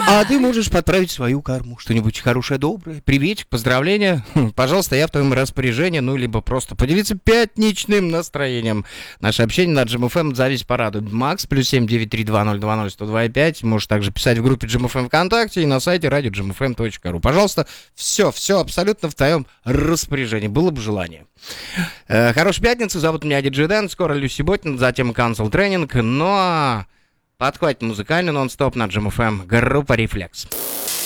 А ты можешь подправить свою карму. Что-нибудь хорошее, доброе. Приветик, поздравления. Пожалуйста, я в твоем распоряжении. Ну, либо просто поделиться пятничным настроением. Наше общение на GMFM зависит порадует. Макс, +7 932 020 102.5. Можешь также писать в группе GMFM ВКонтакте и на сайте radio.gmfm.ru. Пожалуйста, все абсолютно в твоем распоряжении. Было бы желание. Хорошей пятницы. Зовут меня Диджей Дэн. Скоро Люси Ботин, затем Cancel Training. Но подхватит музыкальный нон-стоп на GMFM. Группа Reflex.